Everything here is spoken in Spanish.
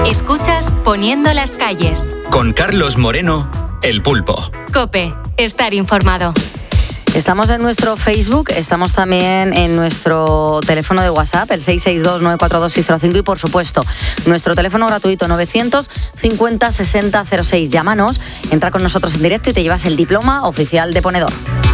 Escuchas Poniendo las calles. Con Carlos Moreno, El Pulpo. COPE, estar informado. Estamos en nuestro Facebook, estamos también en nuestro teléfono de WhatsApp, el 662-942-605 y, por supuesto, nuestro teléfono gratuito 950 60 06. Llámanos, entra con nosotros en directo y te llevas el diploma oficial de ponedor.